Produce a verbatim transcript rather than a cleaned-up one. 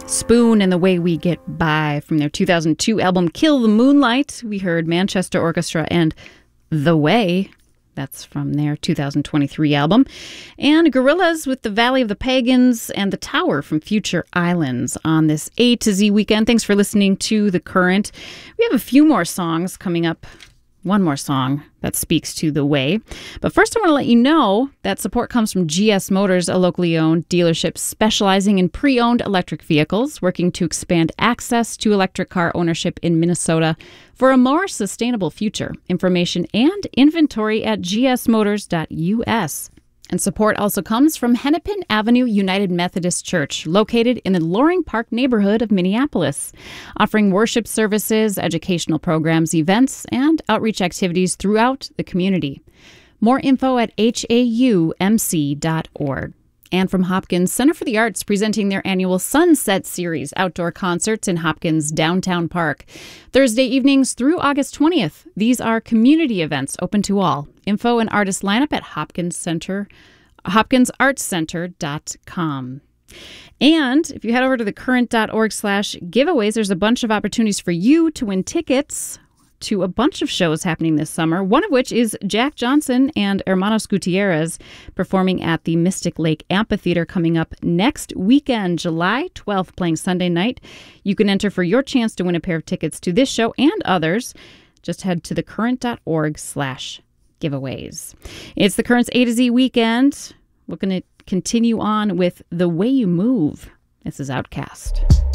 Spoon and the Way We Get By from their two thousand two album Kill the Moonlight. We heard Manchester Orchestra and The Way. That's from their two thousand twenty-three album. And Gorillaz with The Valley of the Pagans and The Tower from Future Islands on this A to Z weekend. Thanks for listening to The Current. We have a few more songs coming up. One more song that speaks to The Way. But first, I want to let you know that support comes from G S Motors, a locally owned dealership specializing in pre-owned electric vehicles, working to expand access to electric car ownership in Minnesota for a more sustainable future. Information and inventory at g s motors dot u s. And support also comes from Hennepin Avenue United Methodist Church, located in the Loring Park neighborhood of Minneapolis, offering worship services, educational programs, events, and outreach activities throughout the community. More info at h a u m c dot org. And from Hopkins Center for the Arts, presenting their annual Sunset Series outdoor concerts in Hopkins Downtown Park. Thursday evenings through August twentieth. These are community events open to all. Info and artist lineup at Hopkins Center, hopkins arts center dot com. And if you head over to thecurrent.org slash giveaways, there's a bunch of opportunities for you to win tickets to a bunch of shows happening this summer, one of which is Jack Johnson and Hermanos Gutierrez performing at the Mystic Lake Amphitheater coming up next weekend, July twelfth, playing Sunday night. You can enter for your chance to win a pair of tickets to this show and others. Just head to thecurrent.org slash giveaways. It's The Current's A to Z weekend. We're going to continue on with The Way You Move. This is Outcast.